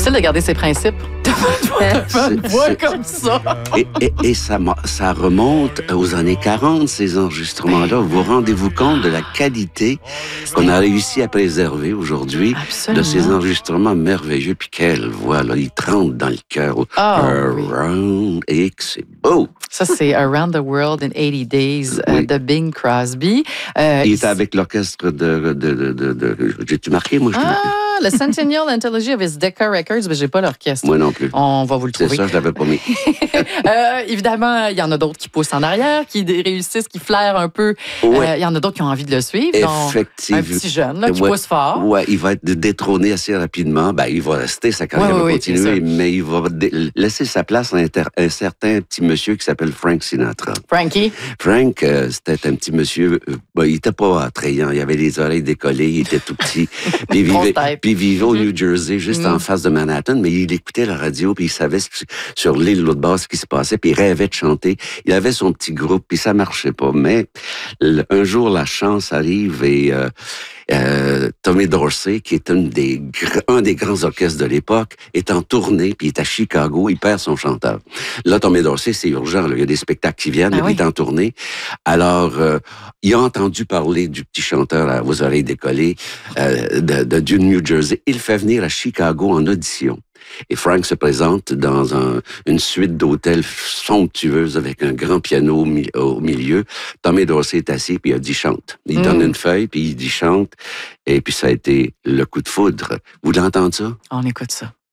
difficile de garder ses principes. Une voix comme ça. Et ça remonte aux années 40, ces enregistrements-là. Vous rendez-vous compte de la qualité qu'on a réussi à préserver aujourd'hui de ces enregistrements merveilleux. Puis quelle voix, là, il trempe dans le cœur. Around, et c'est beau. Ça, c'est Around the World in 80 Days de Bing Crosby. Il était avec l'orchestre de j'ai-tu marqué, moi? Le Centennial Anthology of his Decca Records, mais j'ai pas l'orchestre. Moi non plus. On va vous le trouver. C'est ça, je l'avais pas mis. Évidemment, il y en a d'autres qui poussent en arrière, qui réussissent, qui flairent un peu. Il y en a d'autres qui ont envie de le suivre. Effectivement. Un petit jeune là, qui pousse fort. Oui, il va être détrôné assez rapidement. Ben, il va rester, sa carrière va continuer, mais il va laisser sa place à un certain petit monsieur qui s'appelle Frank Sinatra. Frankie. Frank, c'était un petit monsieur, il était pas attrayant, il avait les oreilles décollées, il était tout petit. Puis il vivait au New Jersey, juste en face de Manhattan, mais il écoutait la radio, puis il savait sur l'île l'autre bas ce qui se passait, puis il rêvait de chanter. Il avait son petit groupe, puis ça marchait pas. Mais un jour, la chance arrive et Tommy Dorsey, qui est un des grands orchestres de l'époque, est en tournée, puis il est à Chicago, il perd son chanteur. Là, Tommy Dorsey, c'est urgent, là, il y a des spectacles qui viennent, il est en tournée. Alors, il a entendu parler du petit chanteur aux oreilles décollées du New Jersey. Il le fait venir à Chicago en audition. Et Frank se présente dans une suite d'hôtels somptueuse avec un grand piano au milieu. Tommy Dorsey est assis, puis il dit « chante ». Il donne une feuille, puis il dit « chante ». Et puis ça a été le coup de foudre. Vous l'entendez ça? On écoute ça.